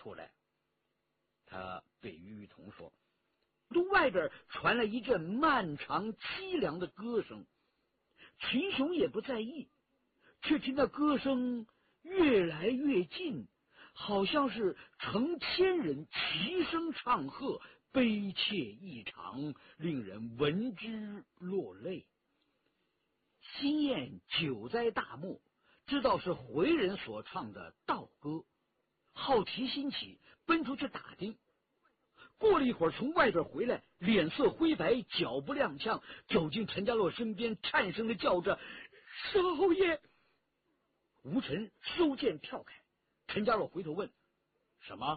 出来。他对于童说：“路外边传来一阵漫长凄凉的歌声，群雄也不在意，却听那歌声越来越近，好像是成千人齐声唱和，悲切异常，令人闻之落泪。”辛燕久在大漠，知道是回人所唱的道歌，好奇心起，奔出去打听。过了一会儿，从外边回来，脸色灰白，脚步踉跄，走进陈家洛身边，颤声的叫着：“少爷！”吴尘收剑跳开。陈家洛回头问：“什么？”“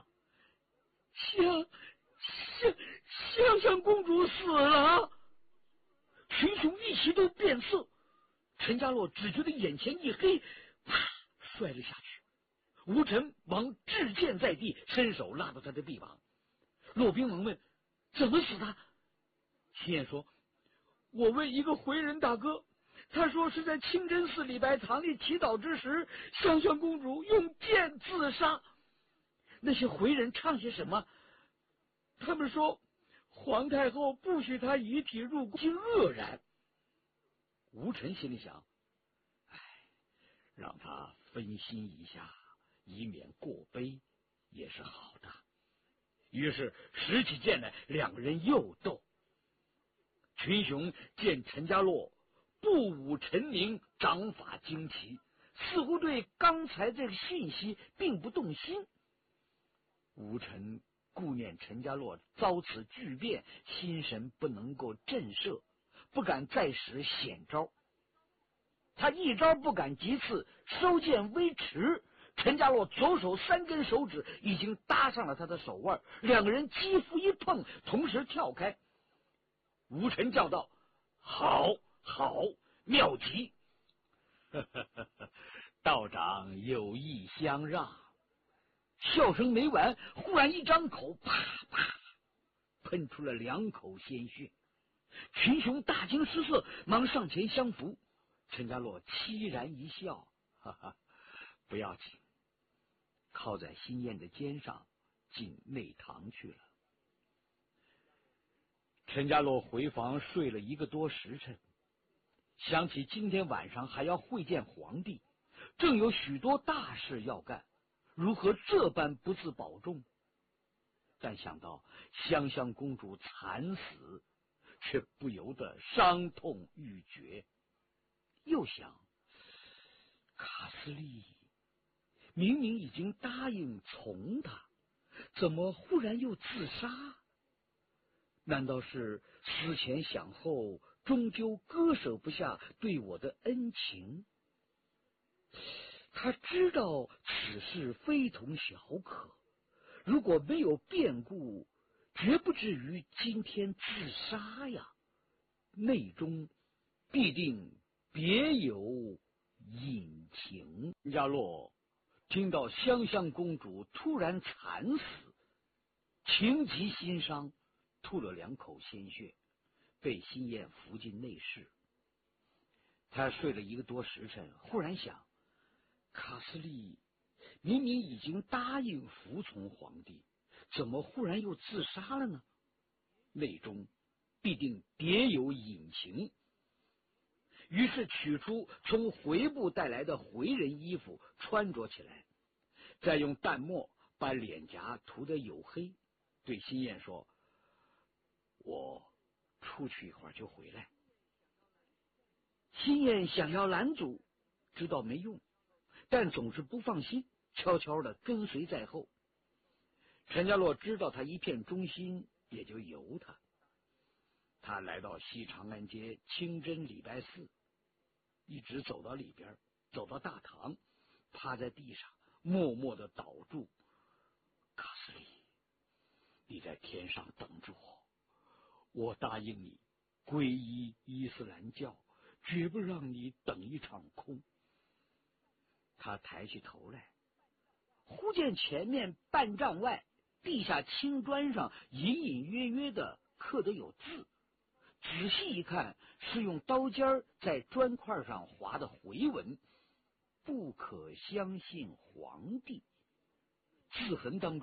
香香公主死了！”群雄一齐都变色。陈家洛只觉得眼前一黑，啪摔了下去。吴尘忙掷剑在地，伸手拉到他的臂膀。骆宾忙问：“怎么死的？”秦燕说：“我问一个回人大哥，他说是在清真寺礼拜堂里祈祷之时，香香公主用剑自杀。那些回人唱些什么？他们说皇太后不许他遗体入宫，竟愕然。”吴尘心里想：让他分心一下，以免过悲，也是好的。于是拾起剑来，两个人又斗。群雄见陈家洛步舞沉凝，掌法惊奇，似乎对刚才这个信息并不动心。吴尘顾念陈家洛遭此巨变，心神不能够震慑，不敢再使险招。他一招不敢急刺，收剑微迟，陈家洛左手3根手指已经搭上了他的手腕，两个人肌肤一碰，同时跳开。吴尘叫道：“好，好，妙极！”道长有意相让。笑声没完，忽然一张口，啪啪喷出了2口鲜血。群雄大惊失色，忙上前相扶。陈家洛凄然一笑：“哈哈，不要紧。”靠在辛燕的肩上进内堂去了。陈家洛回房睡了1个多时辰，想起今天晚上还要会见皇帝，正有许多大事要干，如何这般不自保重？但想到香香公主惨死，却不由得伤痛欲绝。又想，卡斯利明明已经答应从他，怎么忽然又自杀？难道是思前想后，终究割舍不下对我的恩情？他知道此事非同小可，如果没有变故，绝不至于今天自杀呀。内中必定别有隐情。陈家洛听到香香公主突然惨死，情急心伤，吐了2口鲜血，被辛燕扶进内室。他睡了1个多时辰，忽然想，卡斯利明明已经答应服从皇帝，怎么忽然又自杀了呢？内中必定别有隐情。于是取出从回部带来的回人衣服穿着起来，再用淡墨把脸颊涂得黝黑，对辛燕说：“我出去一会儿就回来。”辛燕想要拦阻，知道没用，但总是不放心，悄悄地跟随在后。陈家洛知道他一片忠心，也就由他。他来到西长安街清真礼拜寺，一直走到里边，走到大堂，趴在地上默默地祷祝：“卡斯利，你在天上等着我，我答应你皈依伊斯兰教，绝不让你等一场空。”他抬起头来，忽见前面半丈外地下青砖上隐隐约约的刻得有字，仔细一看，是用刀尖在砖块上划的回文：“不可相信皇帝。”字痕当中